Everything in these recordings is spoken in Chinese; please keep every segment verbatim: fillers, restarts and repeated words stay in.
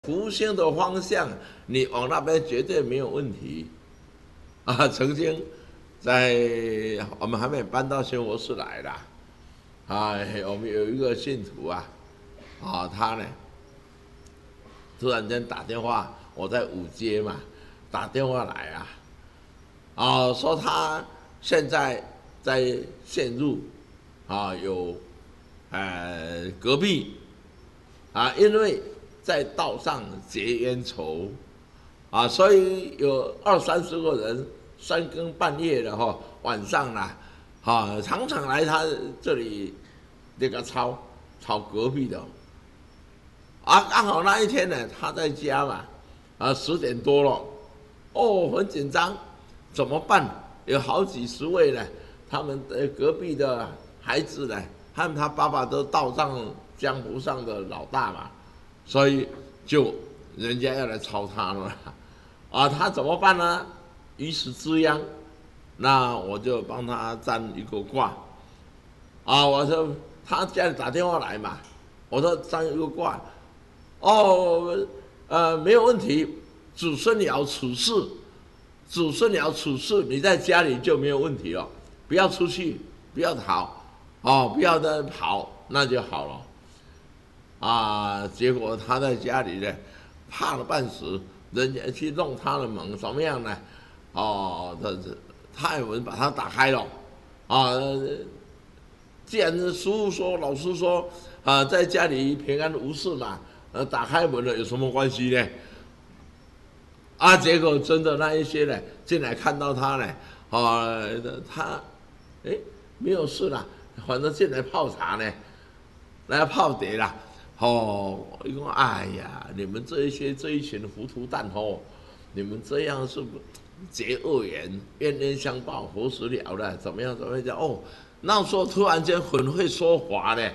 福星的方向，你往那边绝对没有问题。啊，曾经在我们还没搬到新佛寺来啦，啊，我们有一个信徒啊，啊，他呢突然间打电话，我在五街嘛，打电话来啊，啊，说他现在在陷入啊有呃隔壁啊，因为在道上结冤仇啊，所以有二三十个人三更半夜的哈，晚上啦，啊，常常来他这里那个抄抄隔壁的。啊，刚好那一天呢，他在家嘛，啊，十点多了，哦，很紧张，怎么办？有好几十位呢，他们呃隔壁的孩子呢，他们他爸爸都道上江湖上的老大嘛，所以就人家要来抄他了，啊，他怎么办呢？于是之殃，那我就帮他占一个卦，啊，我说他家里打电话来嘛，我说占一个卦。哦，呃，没有问题。子孙爻处事，子孙爻处事，你在家里就没有问题了，不要出去，不要逃，哦，不要再跑，那就好了。啊，结果他在家里呢，怕了半死，人家去弄他的门，怎么样呢？哦，他他有人把他打开了，啊，既然师父说，老师说，啊，在家里平安无事嘛。呃，打开门了有什么关系呢？啊，结果真的那一些呢，进来看到他呢，啊，他，哎，没有事了，反正进来泡茶呢，来泡茶啦，哦，一共哎呀，你们这一些这一群糊涂蛋哦，你们这样是结恶缘，冤冤相报何时了了？怎么样怎么样？哦，那时候突然间很会说话呢。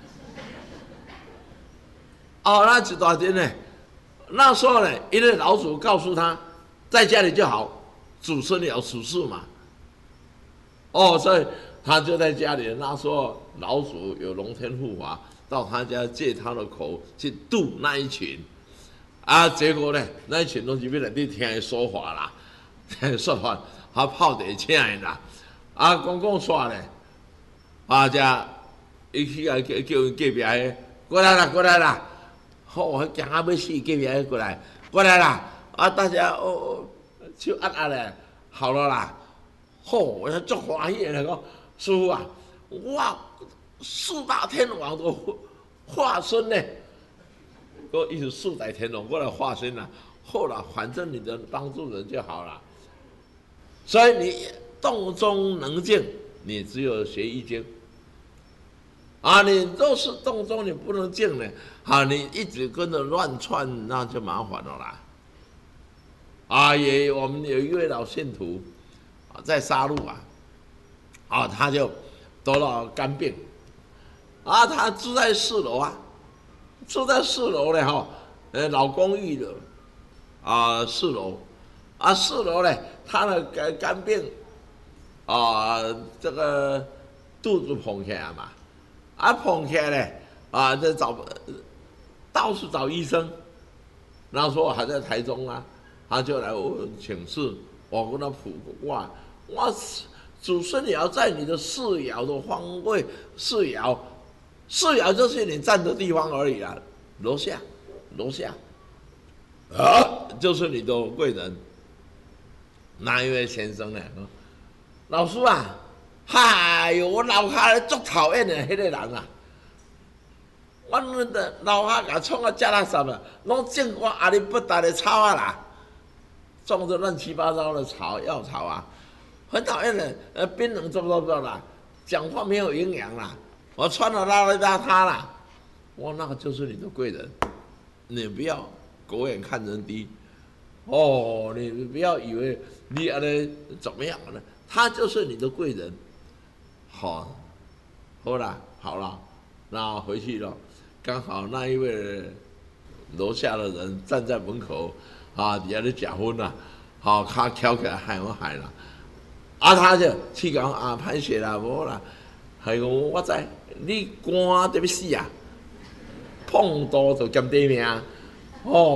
哦，那一大天呢？那时候呢，因为老祖告诉他，在家里就好，子孙要处事嘛。哦，所以他就在家里。那时候老祖有龙天护法到他家借他的口去度那一群，啊，结果呢，那一群东西变成你听他说话啦，听他说话，他泡茶请的啦，啊，讲讲煞呢，啊，这伊去啊叫叫隔壁的过来啦，过来啦。哦，惊啊要死，隔壁的过来，过来啦！啊，大家哦，手按按嘞，好了啦。吼、哦，我足欢喜的讲，师傅啊，哇，四大天王的化身呢，我意思四大天王过来化身啦。后来反正你的帮助人就好了，所以你洞中能静，你只有学易经。啊，你若是洞中你不能静呢，啊，你一直跟着乱窜，那就麻烦了啦。啊，也我们有一位老信徒，啊，在沙鹿啊，啊，他就得了肝病，啊，他住在四楼啊，住在四楼呢哈，呃，老公寓的，啊，四楼，啊，四楼呢，他的肝肝病，啊，这个肚子捧起来嘛。啊，捧起来呢，啊，在找到处找医生，那时候还在台中啊，他就来我请示，我跟他卜卦，哇，祖孙爻在你的四爻的方位，四爻，四爻就是你站的地方而已啊，楼下，楼下，啊，就是你的贵人。那一位先生呢，老师啊。哎呦，我楼下足讨厌的迄个人啊！我那个楼下甲创啊遮垃圾啊，拢种我阿里不达的草啊啦，种着乱七八糟的草药草啊，很讨厌的。呃，槟榔做不做不做啦，讲话没有营养啦，我穿的邋里邋遢啦。我那个就是你的贵人，你不要狗眼看人低哦，你不要以为你阿里怎么样呢？他就是你的贵人。好，好啦，好了，那回去了。刚好那一位楼下的人站在门口，啊，底下咧食薰啦，好，他翘起来喊我喊啦，啊，他就去讲啊，歹势啦，无啦，还讲我知，你肝得要死啊，碰刀就兼地命，哦。